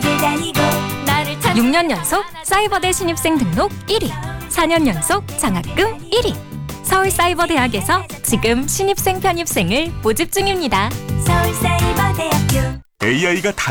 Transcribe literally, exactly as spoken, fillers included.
육 년 연속 사이버대 신입생 등록 일 위, 사 년 연속 장학금 일 위. 서울사이버대학에서 지금 신입생 편입생을 모집 중입니다. 서울사이버대학교 에이아이가